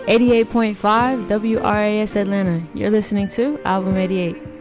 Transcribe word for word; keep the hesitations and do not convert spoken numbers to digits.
eighty-eight point five W R A S Atlanta. You're listening to Album eighty-eight.